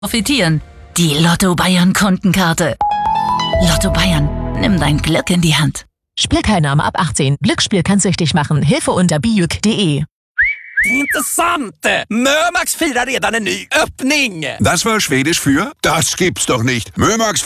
profitieren. Die Lotto Bayern Kundenkarte. Lotto Bayern, nimm dein Glück in die Hand. Spielteilnahme ab 18. Glücksspiel kann süchtig machen. Hilfe unter bijuk.de. Intressant! Mömax firar redan en ny öppning! Das war Schwedisch für? Das gibt's doch nicht. Mömax